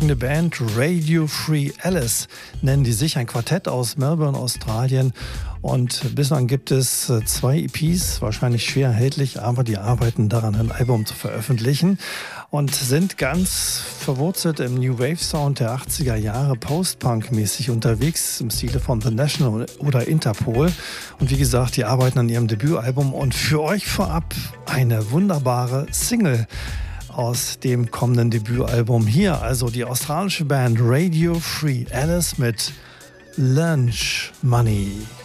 folgende Band Radio Free Alice nennen die sich, ein Quartett aus Melbourne, Australien. Und bislang gibt es 2 EPs, wahrscheinlich schwer erhältlich, aber die arbeiten daran, ein Album zu veröffentlichen und sind ganz verwurzelt im New Wave Sound der 80er Jahre, Post-Punk-mäßig unterwegs, im Stile von The National oder Interpol. Und wie gesagt, die arbeiten an ihrem Debütalbum und für euch vorab eine wunderbare Single aus dem kommenden Debütalbum. Hier also die australische Band Radio Free Alice mit Lunch Money.